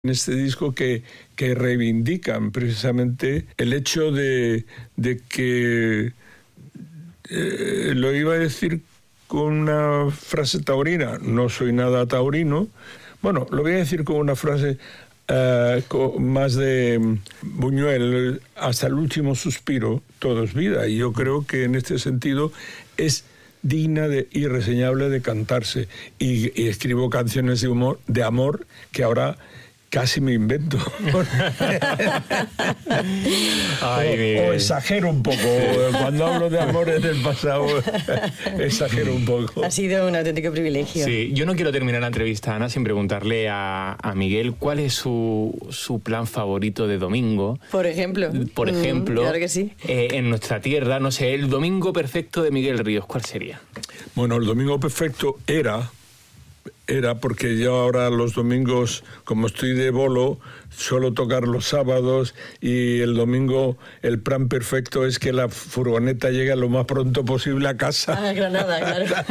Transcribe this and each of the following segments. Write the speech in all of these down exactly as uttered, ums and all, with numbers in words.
en este disco que, que reivindican precisamente el hecho de, de que, eh, lo iba a decir con una frase taurina, no soy nada taurino, bueno, lo voy a decir con una frase uh, con más de Buñuel, hasta el último suspiro, todo es vida, y yo creo que en este sentido es digna de, y reseñable de cantarse, y, y escribo canciones de humor, de amor, que ahora casi me invento. Ay, o, o exagero un poco. Cuando hablo de amores del pasado, exagero un poco. Ha sido un auténtico privilegio. Sí, yo no quiero terminar la entrevista, Ana, sin preguntarle a, a Miguel cuál es su, su plan favorito de domingo. Por ejemplo. Por ejemplo. Mm, claro que sí. Eh, en nuestra tierra, no sé, el domingo perfecto de Miguel Ríos, ¿cuál sería? Bueno, el domingo perfecto era... Era porque yo ahora los domingos, como estoy de bolo, suelo tocar los sábados, y el domingo el plan perfecto es que la furgoneta llegue lo más pronto posible a casa. Ah, Granada, claro.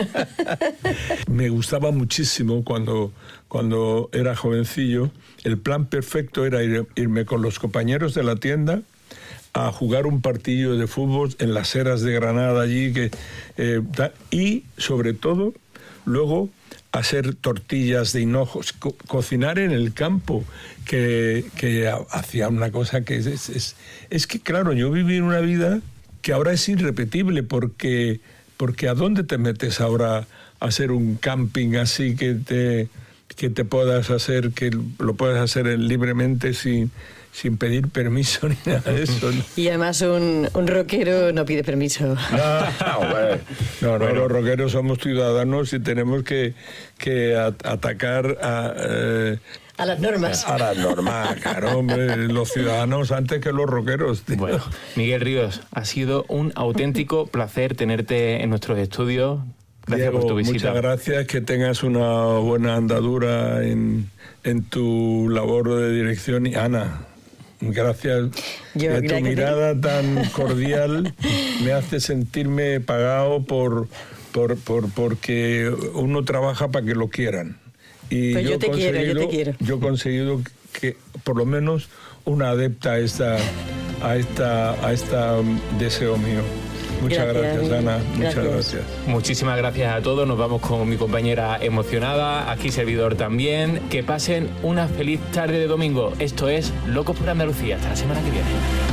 Me gustaba muchísimo cuando, cuando era jovencillo. El plan perfecto era ir, irme con los compañeros de la tienda a jugar un partido de fútbol en las eras de Granada allí, que, eh, y sobre todo luego hacer tortillas de hinojos, co cocinar en el campo, que, que hacía una cosa que es, es, es... Es que, claro, yo viví una vida que ahora es irrepetible, porque, porque ¿a dónde te metes ahora a hacer un camping así que te, que te puedas hacer, que lo puedas hacer libremente sin... sin pedir permiso ni nada de eso, ¿no? Y además un, un rockero no pide permiso. No, bueno, no, no, bueno. Los rockeros somos ciudadanos y tenemos que, que a, atacar a... Eh, a las normas. A las normas, claro, hombre, los ciudadanos antes que los rockeros, tío. Bueno, Miguel Ríos, ha sido un auténtico placer tenerte en nuestros estudios. Gracias Diego, por tu visita. Muchas gracias, que tengas una buena andadura en, en tu labor de dirección. Y Ana, gracias. Yo, y tu mirada sí. tan cordial me hace sentirme pagado por, por, por porque uno trabaja para que lo quieran. Y pues yo, yo te quiero, yo te quiero. Yo he conseguido que por lo menos una adepta a esta, a esta, a esta deseo mío. Muchas gracias, gracias Ana. Muchas gracias. gracias. Muchísimas gracias a todos. Nos vamos con mi compañera emocionada, aquí servidor también. Que pasen una feliz tarde de domingo. Esto es Locos por Andalucía. Hasta la semana que viene.